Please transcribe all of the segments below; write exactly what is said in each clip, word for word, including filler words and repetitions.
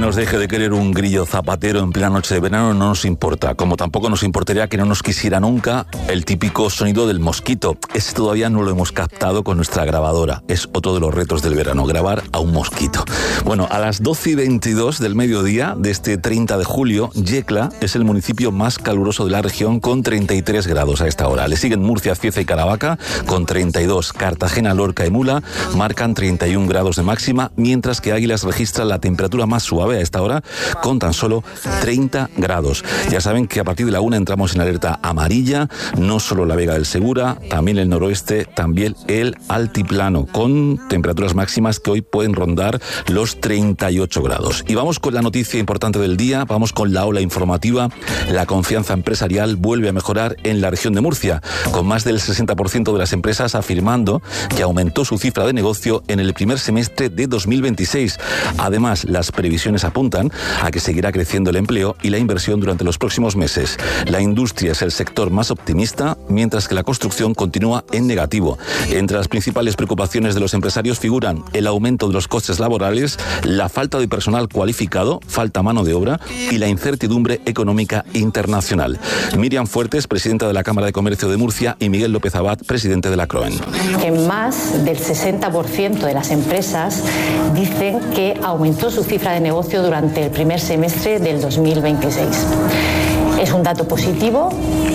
nos deje de querer un grillo zapatero en plena noche de verano no nos importa, como tampoco nos importaría que no nos quisiera nunca el típico sonido del mosquito. Ese todavía no lo hemos captado con nuestra grabadora. Es otro de los retos del verano, grabar a un mosquito. Bueno, a las doce y veintidós del mediodía de este treinta de julio, Yecla es el municipio más caluroso de la región con treinta y tres grados a esta hora. Le siguen Murcia, Cieza y Caravaca con treinta y dos. Cartagena, Lorca y Mula marcan treinta y un grados de máxima, mientras que Águilas registra la temperatura más suave a esta hora con tan solo treinta grados. Ya saben que a partir de la una entramos en alerta amarilla, no solo la Vega del Segura, también el noroeste, también el altiplano, con temperaturas máximas que hoy pueden rondar los treinta y ocho grados. Y vamos con la noticia importante del día, vamos con la ola informativa. La confianza empresarial vuelve a mejorar en la región de Murcia, con más del sesenta por ciento de las empresas afirmando que aumentó su cifra de negocio en el primer semestre de dos mil veintiséis. Además, las previsiones apuntan a que seguirá creciendo el empleo y la inversión durante los próximos meses. La industria es el sector más optimista, mientras que la construcción continúa en negativo. Entre las principales preocupaciones de los empresarios figuran el aumento de los costes laborales, la falta de personal cualificado, falta mano de obra y la incertidumbre económica internacional. Miriam Fuertes, presidenta de la Cámara de Comercio de Murcia, y Miguel López Abad, presidente de la CROEN. En más del sesenta por ciento de las empresas dicen que aumentó su cifra de negocio durante el primer semestre del dos mil veintiséis. Es un dato positivo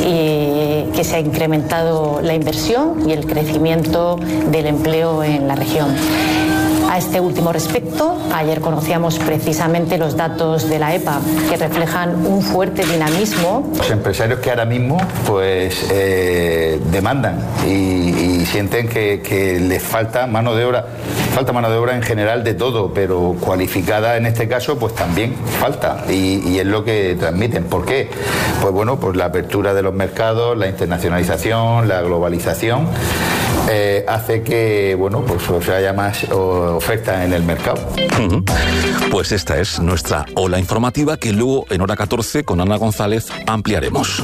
y que se ha incrementado la inversión y el crecimiento del empleo en la región. A este último respecto, ayer conocíamos precisamente los datos de la E P A que reflejan un fuerte dinamismo. Los empresarios que ahora mismo pues eh, demandan y, y sienten que, que les falta mano de obra, falta mano de obra en general de todo, pero cualificada en este caso pues también falta y, y es lo que transmiten. ¿Por qué? Pues bueno, pues la apertura de los mercados, la internacionalización, la globalización eh, hace que bueno pues, pues haya más o, oferta en el mercado. Uh-huh. Pues esta es nuestra ola informativa que luego en hora catorce con Ana González ampliaremos.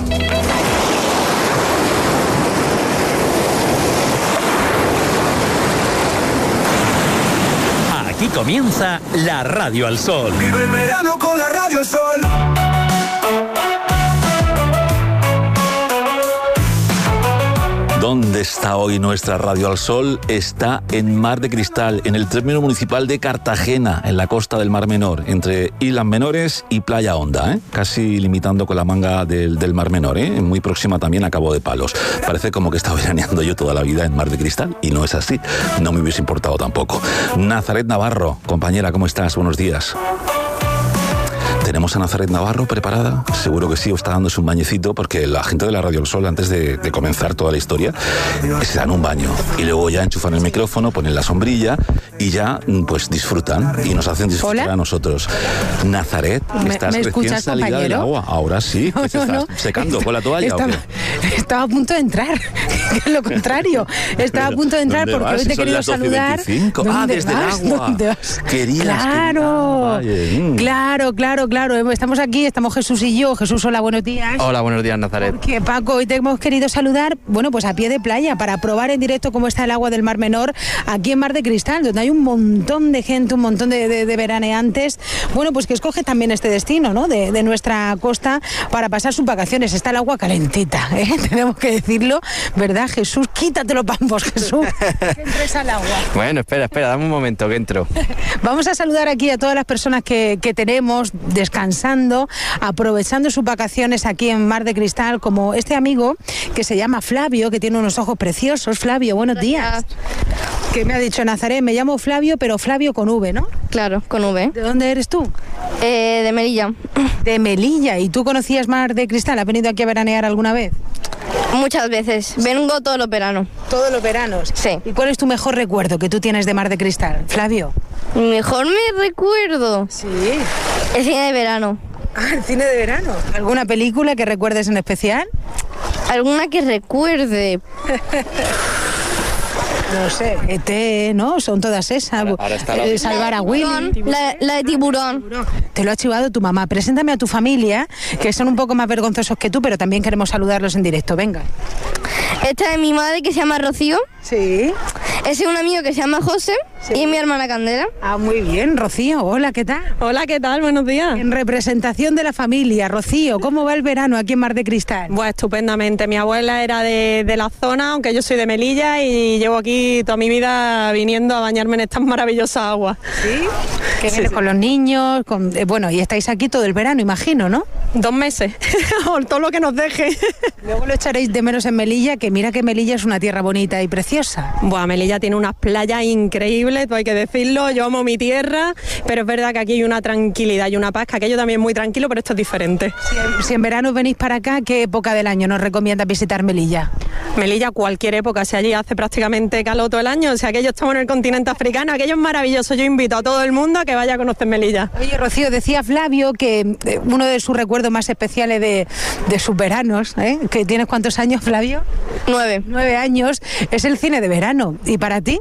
Aquí comienza la Radio al Sol. Vive el verano con la Radio al Sol. ¿Dónde está hoy nuestra Radio al Sol? Está en Mar de Cristal, en el término municipal de Cartagena, en la costa del Mar Menor, entre Islas Menores y Playa Honda, ¿eh? Casi limitando con la manga del, del Mar Menor, ¿eh? Muy próxima también a Cabo de Palos. Parece como que he estado veraneando yo toda la vida en Mar de Cristal, y no es así. No me hubiese importado tampoco. Nazaret Navarro, compañera, ¿cómo estás? Buenos días. ¿Tenemos a Nazaret Navarro preparada? Seguro que sí, o está dándose un bañecito, porque la gente de la Radio El Sol, antes de, de comenzar toda la historia, se dan un baño y luego ya enchufan el micrófono, ponen la sombrilla y ya pues disfrutan y nos hacen disfrutar. Hola. A nosotros. Nazaret, ¿estás ¿Me, me recién salida compañero? del agua? Ahora sí. No, ¿Qué te no, estás no. secando con la toalla estaba, o qué? Estaba a punto de entrar, que es lo contrario. Estaba a punto de entrar porque vas? hoy te he Son querido las doce y saludar. veinticinco. Ah, desde vas? el agua. ¿Dónde vas? Querías, claro, querías. claro, claro, claro. Estamos aquí, estamos Jesús y yo. Jesús, hola, buenos días. Hola, buenos días, Nazaret. Porque, Paco, hoy te hemos querido saludar, bueno, pues a pie de playa, para probar en directo cómo está el agua del Mar Menor, aquí en Mar de Cristal, donde hay un montón de gente, un montón de, de, de veraneantes, bueno, pues que escoge también este destino, ¿no?, de, de nuestra costa para pasar sus vacaciones. Está el agua calentita, ¿eh? Tenemos que decirlo, ¿verdad, Jesús? Quítate los pambos, Jesús, que entres al agua. Bueno, espera, espera, dame un momento que entro. Vamos a saludar aquí a todas las personas que, que tenemos descansando, aprovechando sus vacaciones aquí en Mar de Cristal, como este amigo que se llama Flavio, que tiene unos ojos preciosos. Flavio, buenos días. ¿Qué me ha dicho Nazaret? Me llamo Flavio, pero Flavio con V, ¿no? Claro, con V. ¿De dónde eres tú? Eh, de Melilla. De Melilla. ¿Y tú conocías Mar de Cristal? ¿Has venido aquí a veranear alguna vez? Muchas veces. Vengo todos los veranos. ¿Todos los veranos? Sí. ¿Y cuál es tu mejor recuerdo que tú tienes de Mar de Cristal, Flavio? Mejor me recuerdo. Sí. El cine de verano. Ah, el cine de verano. ¿Alguna película que recuerdes en especial? ¿Alguna que recuerde? No sé, E T, ¿no? Son todas esas. Ahora, ahora está la... eh, Salvar a Willy. La, la de tiburón. Te lo ha chivado tu mamá. Preséntame a tu familia, que son un poco más vergonzosos que tú, pero también queremos saludarlos en directo. Venga. Esta es mi madre, que se llama Rocío. Sí. Ese es un amigo que se llama José. ¿Y mi hermana Candela? Ah, muy bien, Rocío. Hola, ¿qué tal? Hola, ¿qué tal? Buenos días. En representación de la familia, Rocío, ¿cómo va el verano aquí en Mar de Cristal? Pues estupendamente. Mi abuela era de, de la zona, aunque yo soy de Melilla y llevo aquí toda mi vida viniendo a bañarme en estas maravillosas aguas. ¿Sí? ¿Qué Sí, vienes sí. con los niños? Con, eh, bueno, y estáis aquí todo el verano, imagino, ¿no? Dos meses, o todo lo que nos deje. Luego lo echaréis de menos en Melilla, que mira que Melilla es una tierra bonita y preciosa. Buah, Melilla tiene unas playas increíbles, todo hay que decirlo. Yo amo mi tierra, pero es verdad que aquí hay una tranquilidad y una paz, que aquello también es muy tranquilo, pero esto es diferente. Si, si en verano venís para acá, ¿qué época del año nos recomiendas visitar Melilla? Melilla, cualquier época, si allí hace prácticamente calor todo el año, o sea, aquello estamos en el continente africano, aquello es maravilloso. Yo invito a todo el mundo a que vaya a conocer Melilla. Oye, Rocío, decía Flavio que eh, uno de sus recuerdos más especiales de, de sus veranos, ¿eh? ¿Que tienes cuántos años, Flavio? Nueve. Nueve años, es el cine de verano. ¿Y para ti?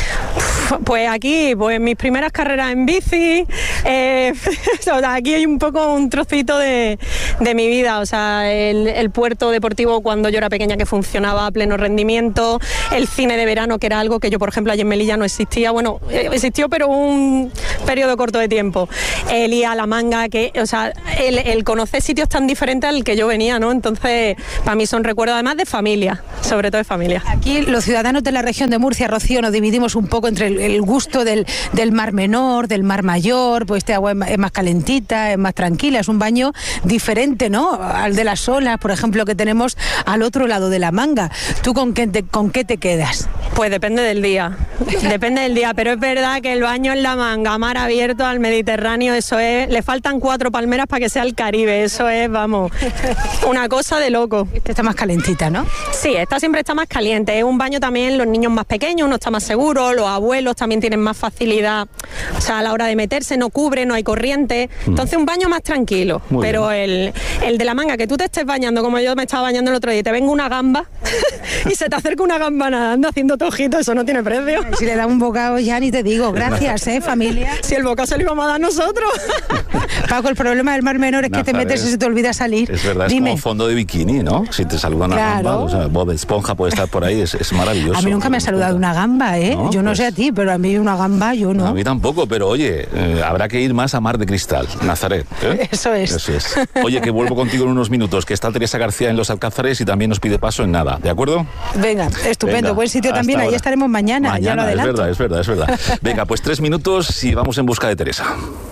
Pues aquí, pues mis primeras carreras en bici, eh, o sea, aquí hay un poco un trocito de, de mi vida, o sea, el, el puerto deportivo cuando yo era pequeña que funcionaba a pleno rendimiento, el cine de verano que era algo que yo, por ejemplo, allí en Melilla no existía, bueno, eh, existió pero un periodo corto de tiempo, el ir a La Manga, que, o sea, el, el conocer sitios tan diferentes al que yo venía, ¿no? Entonces, para mí son recuerdos además de familia, sobre todo de familia. Aquí los ciudadanos de la región de Murcia, Rocío, nos dividimos un poco entre el, el gusto del, del Mar Menor, del Mar Mayor, pues este agua es más, es más calentita, es más tranquila, es un baño diferente, ¿no? Al de las olas, por ejemplo, que tenemos al otro lado de la Manga. ¿Tú con qué te, con qué te quedas? Pues depende del día, depende del día, pero es verdad que el baño en La Manga, mar abierto al Mediterráneo, eso es, le faltan cuatro palmeras para que sea el Caribe, eso es, vamos, una cosa de loco. Esta está más calentita, ¿no? Sí, esta siempre está más caliente, es un baño también, los niños más pequeños, uno está más seguro, los abuelos también tienen más facilidad, o sea, a la hora de meterse no cubre, no hay corriente, entonces un baño más tranquilo, Muy pero el, el de La Manga, que tú te estés bañando como yo me estaba bañando el otro día y te venga una gamba y se te acerca una gamba nadando haciendo tojito, eso no tiene precio. Si le da un bocado ya ni te digo. Gracias, ¿eh, familia? Si el bocado se lo íbamos a dar nosotros. Paco, el problema del Mar Menor es que te Nazaret. metes y se te olvida salir. Es verdad, Dime. es como fondo de bikini, ¿no? Si te saludan a Claro. gamba, o sea, Bob Esponja puede estar por ahí, es, es maravilloso. A mí nunca me ha saludado una gamba, ¿eh? No, yo no pues- sé a ti, pero a mí una gamba yo no. A mí tampoco, pero oye, eh, habrá que ir más a Mar de Cristal, Nazaret. ¿eh? Eso es. Eso es. Oye, que vuelvo contigo en unos minutos, que está Teresa García en Los Alcázares y también nos pide paso en nada, ¿de acuerdo? Venga, estupendo, Venga, buen sitio hasta también, ahí ahora. estaremos mañana, Mañana, ya lo es adelanto. verdad, es verdad, es verdad. Venga, pues tres minutos y vamos en busca de Teresa.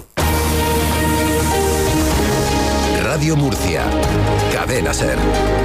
Radio Murcia. Cadena Ser.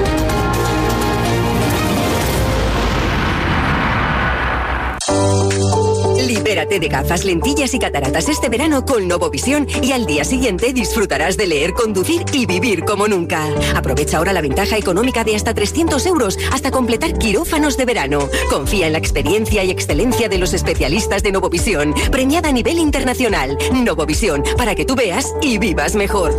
Libérate de gafas, lentillas y cataratas este verano con Novovisión y al día siguiente disfrutarás de leer, conducir y vivir como nunca. Aprovecha ahora la ventaja económica de hasta trescientos euros hasta completar quirófanos de verano. Confía en la experiencia y excelencia de los especialistas de Novovisión, premiada a nivel internacional. Novovisión, para que tú veas y vivas mejor.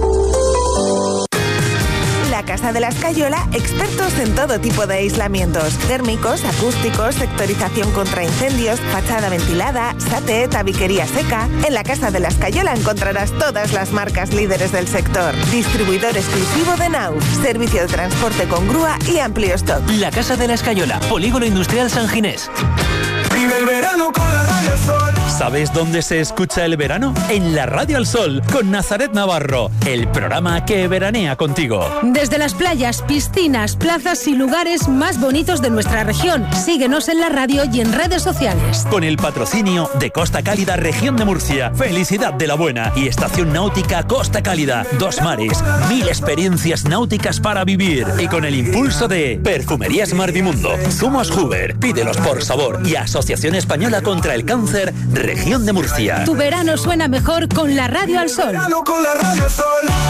La Casa de la Escayola, expertos en todo tipo de aislamientos, térmicos, acústicos, sectorización contra incendios, fachada ventilada, SATE, tabiquería seca. En la Casa de la Escayola encontrarás todas las marcas líderes del sector. Distribuidor exclusivo de Nauf, servicio de transporte con grúa y amplio stock. La Casa de la Escayola, Polígono Industrial San Ginés. Vive el verano con la Radio Al Sol. ¿Sabes dónde se escucha el verano? En la Radio Al Sol, con Nazaret Navarro, el programa que veranea contigo. Desde las playas, piscinas, plazas y lugares más bonitos de nuestra región. Síguenos en la radio y en redes sociales. Con el patrocinio de Costa Cálida, Región de Murcia, Felicidad de la Buena y Estación Náutica Costa Cálida. Dos mares, mil experiencias náuticas para vivir. Y con el impulso de Perfumerías Mardimundo, Zumos Huber, Pídelos por Sabor y Asociación Española contra el Cáncer, Región de Murcia. Tu verano suena mejor con la Radio Al Sol. Verano con la Radio Al Sol.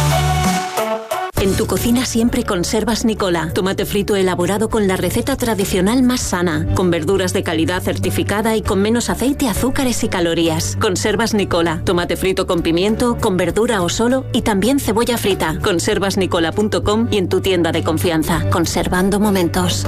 En tu cocina siempre conservas Nicola, tomate frito elaborado con la receta tradicional más sana, con verduras de calidad certificada y con menos aceite, azúcares y calorías. Conservas Nicola, tomate frito con pimiento, con verdura o solo y también cebolla frita. conservas nicola punto com y en tu tienda de confianza. Conservando momentos.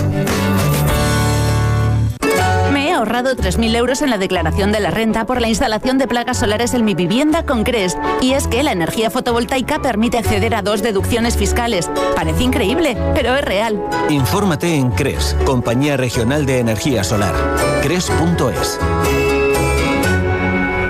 Me he ahorrado tres mil euros en la declaración de la renta por la instalación de placas solares en mi vivienda con Crest. Y es que la energía fotovoltaica permite acceder a dos deducciones fiscales. Parece increíble, pero es real. Infórmate en CRES, Compañía Regional de Energía Solar. cres punto es.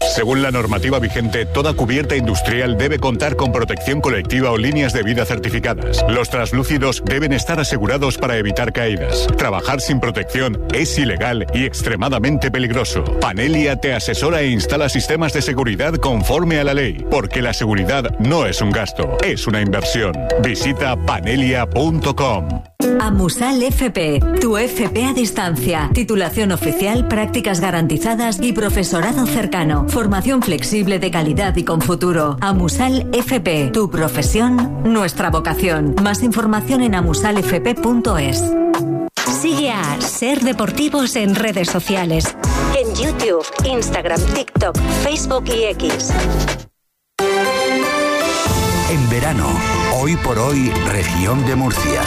Según la normativa vigente, toda cubierta industrial debe contar con protección colectiva o líneas de vida certificadas. Los translúcidos deben estar asegurados para evitar caídas. Trabajar sin protección es ilegal y extremadamente peligroso. Panelia te asesora e instala sistemas de seguridad conforme a la ley, porque la seguridad no es un gasto, es una inversión. Visita panelia punto com. Amusal F P, tu F P a distancia. Titulación oficial, prácticas garantizadas y profesorado cercano. Formación flexible de calidad y con futuro. Amusal F P, tu profesión, nuestra vocación. Más información en amusal f p punto es. Sigue a Ser Deportivos en redes sociales. En YouTube, Instagram, TikTok, Facebook y X. En verano, hoy por hoy, región de Murcia.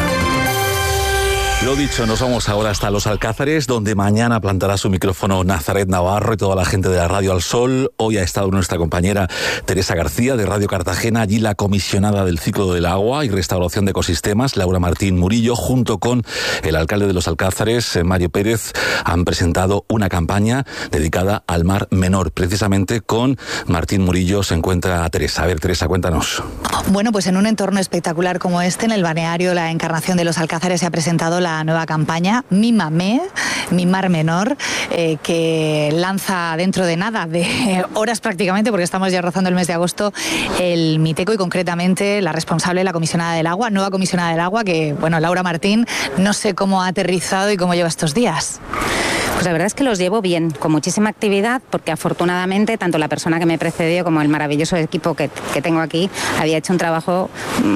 Lo dicho, nos vamos ahora hasta Los Alcázares, donde mañana plantará su micrófono Nazaret Navarro y toda la gente de la Radio Al Sol. Hoy ha estado nuestra compañera Teresa García de Radio Cartagena, allí la comisionada del ciclo del agua y restauración de ecosistemas, Laura Martín Murillo, junto con el alcalde de Los Alcázares, Mario Pérez, han presentado una campaña dedicada al Mar Menor. Precisamente con Martín Murillo se encuentra Teresa. A ver, Teresa, cuéntanos. Bueno, pues en un entorno espectacular como este, en el balneario La Encarnación de Los Alcázares, se ha presentado la nueva campaña Mi Mamé, Mi Mar Menor, eh, que lanza dentro de nada, de horas prácticamente, porque estamos ya rozando el mes de agosto, el Miteco y concretamente la responsable, la comisionada del agua, nueva comisionada del agua, que, bueno, Laura Martín, no sé cómo ha aterrizado y cómo lleva estos días. Pues la verdad es que los llevo bien, con muchísima actividad, porque afortunadamente tanto la persona que me precedió como el maravilloso equipo que, que tengo aquí había hecho un trabajo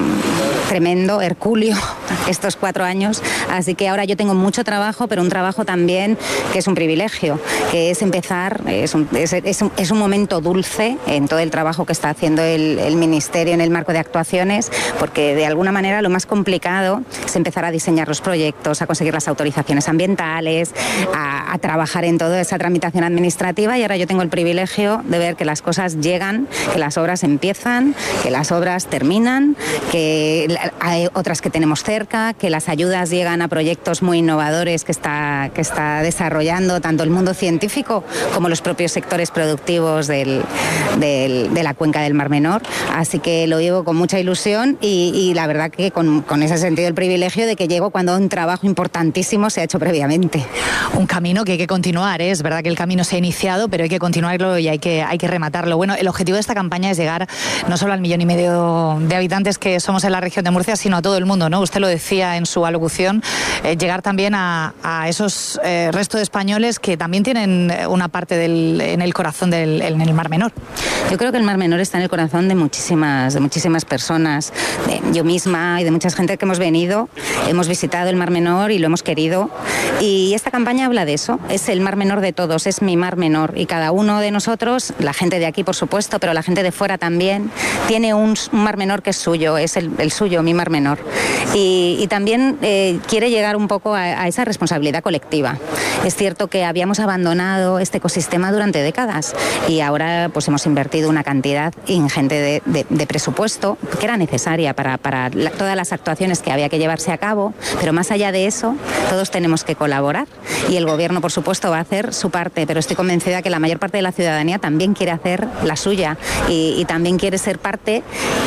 mmm, tremendo, hercúleo, estos cuatro años. Así que ahora yo tengo mucho trabajo, pero un trabajo también que es un privilegio, que es empezar, es un, es, es un, es un momento dulce en todo el trabajo que está haciendo el, el Ministerio en el marco de actuaciones, porque de alguna manera lo más complicado es empezar a diseñar los proyectos, a conseguir las autorizaciones ambientales, a, a trabajar en toda esa tramitación administrativa, y ahora yo tengo el privilegio de ver que las cosas llegan, que las obras empiezan, que las obras terminan, que hay otras que tenemos cerca, que las ayudas llegan a proyectos muy innovadores que está, que está desarrollando tanto el mundo científico como los propios sectores productivos del, del, de la cuenca del Mar Menor. Así que lo llevo con mucha ilusión y, y la verdad que con, con ese sentido el privilegio de que llego cuando un trabajo importantísimo se ha hecho previamente. Un camino que hay que continuar, ¿eh? Es verdad que el camino se ha iniciado, pero hay que continuarlo y hay que, hay que rematarlo. Bueno, el objetivo de esta campaña es llegar no solo al millón y medio de habitantes que somos en la región de Murcia, sino a todo el mundo, ¿no? Usted lo decía en su alocución, eh, llegar también a, a esos eh, restos de españoles que también tienen una parte del, en el corazón del en el Mar Menor. Yo creo que el Mar Menor está en el corazón de muchísimas, de muchísimas personas, de yo misma y de mucha gente que hemos venido, hemos visitado el Mar Menor y lo hemos querido, y esta campaña habla de eso, es el Mar Menor de todos, es mi Mar Menor, y cada uno de nosotros, la gente de aquí por supuesto, pero la gente de fuera también, tiene un, un Mar Menor que es suyo, es el, el suyo, mi Mar Menor, y, y también eh, quiere llegar un poco a, a esa responsabilidad colectiva. Es cierto que habíamos abandonado este ecosistema durante décadas y ahora pues hemos invertido una cantidad ingente de, de, de presupuesto que era necesaria para, para la, todas las actuaciones que había que llevarse a cabo, pero más allá de eso, todos tenemos que colaborar y el gobierno por supuesto va a hacer su parte, pero estoy convencida que la mayor parte de la ciudadanía también quiere hacer la suya y, y también quiere ser parte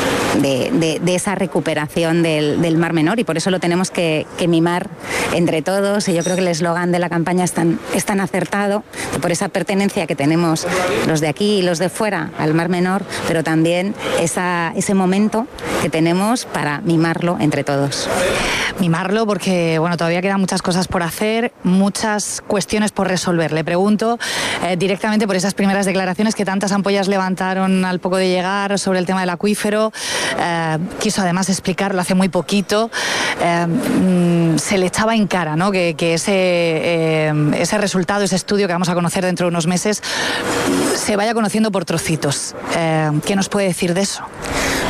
de, de, de esa recuperación del, del Mar Menor, y por eso lo tenemos que, que mimar entre todos, y yo creo que el eslogan de la campaña es tan, es tan acertado, por esa pertenencia que tenemos los de aquí y los de fuera al Mar Menor, pero también esa, ese momento que tenemos para mimarlo entre todos. Mimarlo porque, bueno, todavía quedan muchas cosas por hacer, muchas cuestiones por resolver. Le pregunto eh, directamente por esas primeras declaraciones que tantas ampollas levantaron al poco de llegar sobre el tema del acuífero. Eh, quiso además explicarlo hace muy poquito. Eh, mm, se le echaba en cara, ¿no?, que, que ese, eh, ese resultado, ese estudio que vamos a conocer dentro de unos meses, se vaya conociendo por trocitos. Eh, ¿Qué nos puede decir de eso?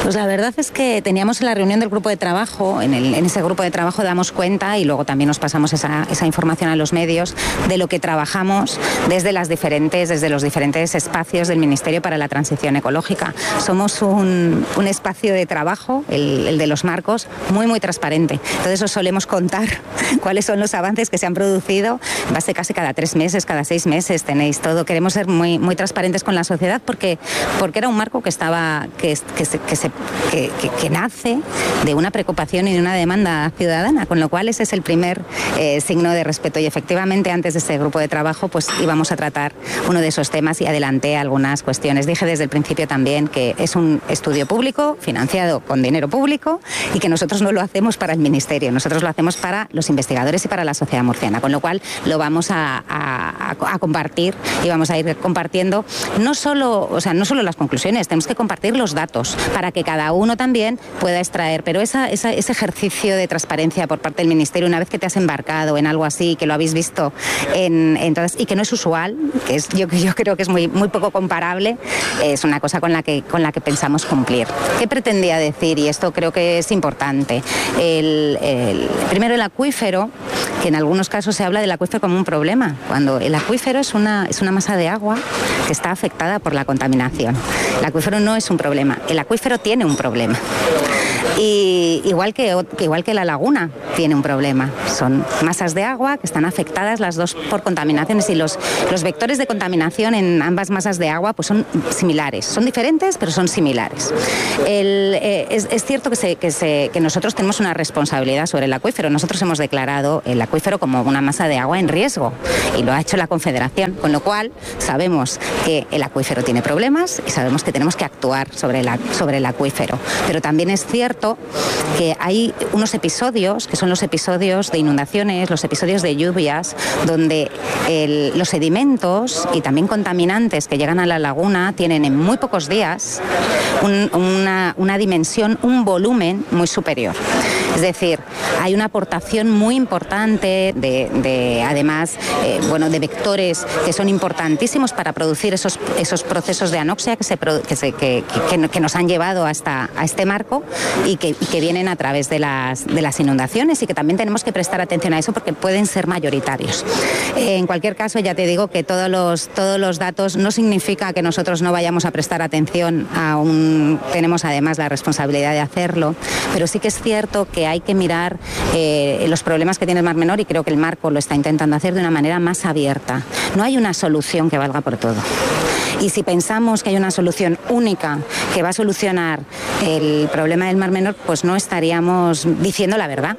Pues la verdad es que teníamos en la reunión del grupo de trabajo, en, el, en ese grupo de trabajo damos cuenta y luego también nos pasamos esa, esa información a los medios de lo que trabajamos desde las diferentes, desde los diferentes espacios del Ministerio para la Transición Ecológica. Somos un, un espacio de trabajo, el, el de los marcos, muy muy transparente. Entonces os solemos contar cuáles son los avances que se han producido, base casi cada tres meses, cada seis meses tenéis todo. Queremos ser muy muy transparentes con la sociedad porque porque era un marco que estaba que, que, se, que, se, que, que, que nace de una preocupación y de una demanda ciudadana, con lo cual ese es el primer eh, signo de respeto. Y efectivamente antes de ese grupo de trabajo pues íbamos a tratar uno de esos temas y adelanté algunas cuestiones. Dije desde el principio también que es un estudio público financiado con dinero público y que nosotros no lo hacemos para el Ministerio, nosotros lo hacemos para los investigadores y para la sociedad murciana, con lo cual lo vamos a, a, a compartir y vamos a ir compartiendo no solo, o sea, no solo las conclusiones, tenemos que compartir los datos para que cada uno también pueda extraer, pero esa, esa, ese ejercicio de transparencia por parte del Ministerio, una vez que te has embarcado en algo así, que lo habéis visto en, en todas, y que no es usual, que es, yo, yo creo que es muy, muy poco comparable, es una cosa con la que, con la que pensamos cumplir. ¿Qué pretendía decir? Y esto creo que es importante. El, el, primero, el acuífero, que en algunos casos se habla del acuífero como un problema, cuando el acuífero es una, es una masa de agua que está afectada por la contaminación. El acuífero no es un problema, el acuífero tiene un problema. Y igual que, igual que la laguna tiene un problema. Son masas de agua que están afectadas las dos por contaminaciones y los, los vectores de contaminación en ambas masas de agua pues son similares. Son diferentes, pero son similares. El, eh, es, es cierto que, se, que, se, que nosotros tenemos una responsabilidad sobre el acuífero. Nosotros hemos declarado el acuífero como una masa de agua en riesgo y lo ha hecho la Confederación, con lo cual sabemos que el acuífero tiene problemas y sabemos que tenemos que actuar sobre, la, sobre el acuífero. Pero también es cierto que hay unos episodios, que son los episodios de inundaciones, los episodios de lluvias, donde el, los sedimentos y también contaminantes que llegan a la laguna tienen en muy pocos días un, una, una dimensión, un volumen muy superior. Es decir, hay una aportación muy importante de, de además, eh, bueno, de vectores que son importantísimos para producir esos, esos procesos de anoxia que, se, que, se, que, que, que nos han llevado hasta a este marco y que, y que vienen a través de las, de las inundaciones y que también tenemos que prestar atención a eso porque pueden ser mayoritarios. Eh, en cualquier caso, ya te digo que todos los, todos los datos no significa que nosotros no vayamos a prestar atención a un... Tenemos además la responsabilidad de hacerlo, pero sí que es cierto que hay que mirar eh, los problemas que tiene el Mar Menor y creo que el marco lo está intentando hacer de una manera más abierta. No hay una solución que valga por todo. Y si pensamos que hay una solución única que va a solucionar el problema del Mar Menor, pues no estaríamos diciendo la verdad.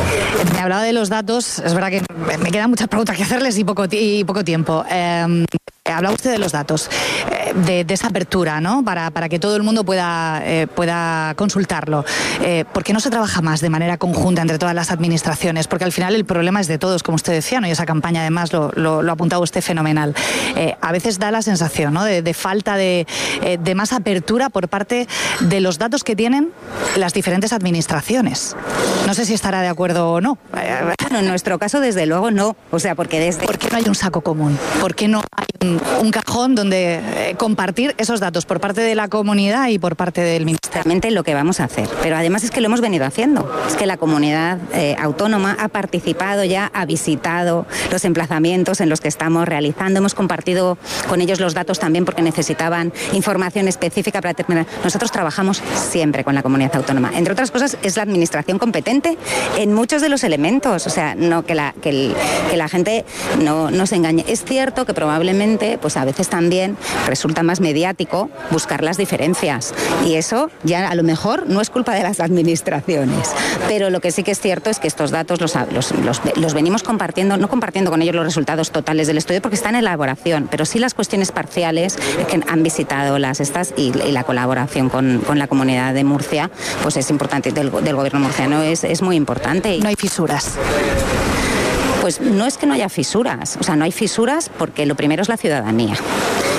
Me hablaba de los datos, es verdad que me quedan muchas preguntas que hacerles y poco, y poco tiempo. Eh, hablaba usted de los datos, eh, de, de esa apertura, ¿no? Para, para que todo el mundo pueda, eh, pueda consultarlo. Eh, ¿Por qué no se trabaja más de manera conjunta entre todas las administraciones? Porque al final el problema es de todos, como usted decía, ¿no? Y esa campaña además lo, lo, lo ha apuntado usted fenomenal. Eh, a veces da la sensación, ¿no? de, de falta de, eh, de más apertura por parte de los datos que tienen las diferentes administraciones. No sé si estará de acuerdo o no. Bueno, en nuestro caso, desde luego, no. O sea, porque desde... ¿Por qué no hay un saco común? ¿Por qué no hay un, un cajón donde eh, compartir esos datos por parte de la comunidad y por parte del Ministerio? Exactamente lo que vamos a hacer. Pero además es que lo hemos venido haciendo. Es que la comunidad eh, autónoma ha participado ya, ha visitado los emplazamientos en los que estamos realizando. Hemos compartido con ellos los datos también porque necesitaban información específica para terminar. Nosotros trabajamos siempre con la comunidad autónoma. Entre otras cosas, es la administración competente en muchos de los elementos. O sea, no que la, que el, que la gente no, no se engañe. Es cierto que probablemente, pues a veces también resulta más mediático buscar las diferencias. Y eso ya a lo mejor no es culpa de las administraciones. Pero lo que sí que es cierto es que estos datos los, los, los, los venimos compartiendo, no compartiendo con ellos los resultados totales del estudio porque están en elaboración, pero sí las cuestiones parciales que han visitado las estas y, y la colaboración con, con la comunidad de Murcia, pues es importante, del, del gobierno murciano es, es muy importante. No hay fisuras. Pues no es que no haya fisuras, o sea, no hay fisuras porque lo primero es la ciudadanía.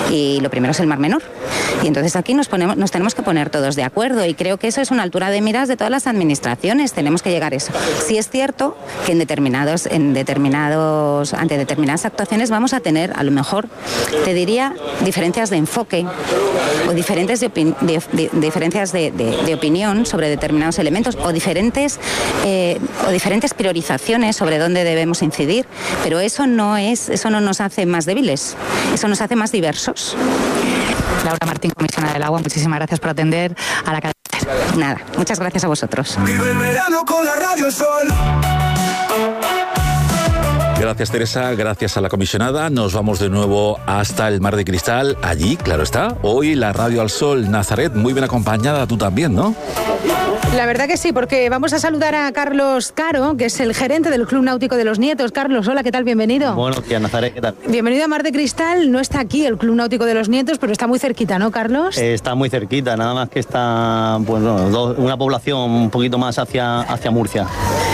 y lo primero es el Mar Menor. Y entonces aquí nos, ponemos, nos tenemos que poner todos de acuerdo y creo que eso es una altura de miras de todas las administraciones, tenemos que llegar a eso. Sí es cierto que en determinados, en determinados, ante determinadas actuaciones vamos a tener, a lo mejor, te diría, diferencias de enfoque o diferentes de, opin, de, de, de diferencias de, de, de opinión sobre determinados elementos o diferentes, eh, o diferentes priorizaciones sobre dónde debemos incidir, pero eso no es, eso no nos hace más débiles, eso nos hace más diversos. Laura Martín, comisionada del agua, muchísimas gracias por atender a la cadena. Nada, muchas gracias a vosotros. Vive el verano con la Radio Sol. Gracias, Teresa, gracias a la comisionada. Nos vamos de nuevo hasta el Mar de Cristal. Allí, claro está, hoy la Radio al Sol Nazaret, muy bien acompañada, tú también, ¿no? La verdad que sí, porque vamos a saludar a Carlos Caro, que es el gerente del Club Náutico de los Nietos. Carlos, hola, ¿qué tal? Bienvenido. Buenos días, Nazaret, ¿qué tal? Bienvenido a Mar de Cristal. No está aquí el Club Náutico de los Nietos, pero está muy cerquita, ¿no, Carlos? Eh, está muy cerquita, nada más que está, pues, bueno, dos, una población un poquito más hacia, hacia Murcia.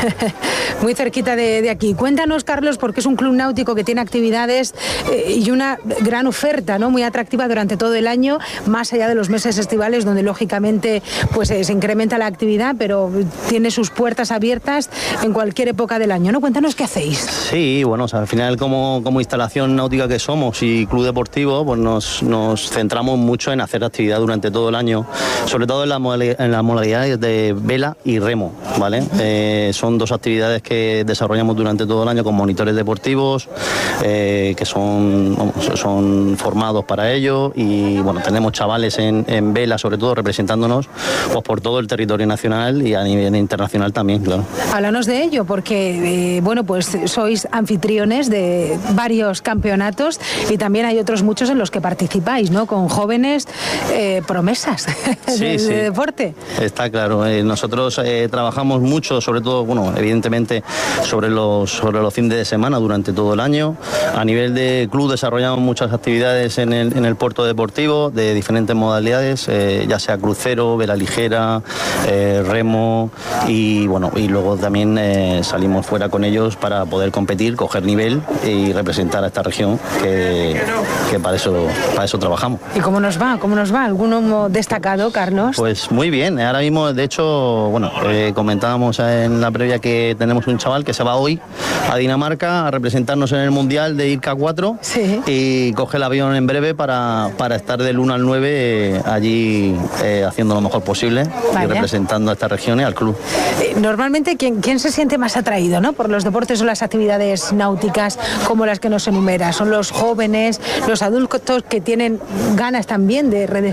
Muy cerquita de, de aquí. Cuéntanos, Carlos, porque es un club náutico que tiene actividades eh, y una gran oferta, ¿no? Muy atractiva durante todo el año, más allá de los meses estivales, donde lógicamente pues eh, se incrementa la actividad, pero tiene sus puertas abiertas en cualquier época del año, ¿no? Cuéntanos qué hacéis. Sí, bueno, o sea, al final como, como instalación náutica que somos y club deportivo, pues nos, nos centramos mucho en hacer actividad durante todo el año, sobre todo en las en la modalidades de vela y remo, ¿vale? Eh, son dos actividades que desarrollamos durante todo el año con monitores deportivos eh, que son, son formados para ello y bueno, tenemos chavales en, en vela sobre todo representándonos pues, por todo el territorio nacional y a nivel internacional también, claro. Háblanos de ello porque eh, bueno, pues sois anfitriones de varios campeonatos y también hay otros muchos en los que participáis, ¿no? Con jóvenes eh, promesas sí, de, sí. de deporte. Está claro, eh, nosotros eh, trabajamos mucho, sobre todo, bueno, evidentemente sobre los, sobre los fines de semana durante todo el año. A nivel de club desarrollamos muchas actividades en el, en el puerto deportivo de diferentes modalidades, eh, ya sea crucero, vela ligera, eh, remo y bueno, y luego también eh, salimos fuera con ellos para poder competir, coger nivel y representar a esta región que, que para eso, para eso trabajamos. ¿Y cómo nos va? ¿Cómo nos va? ¿Alguno destacado, Carlos? Pues muy bien, ahora mismo, de hecho, bueno, eh, comentábamos en la previa que tenemos un chaval que se va hoy a Dinamarca a representarnos en el Mundial de I R C A cuatro sí. y coge el avión en breve para, para estar del uno al nueve eh, allí eh, haciendo lo mejor posible Vaya. y representando a esta región y al club. Eh, normalmente, ¿quién, ¿quién se siente más atraído, ¿no? por los deportes o las actividades náuticas como las que nos enumera? ¿Son los jóvenes, los adultos que tienen ganas también de redescubrir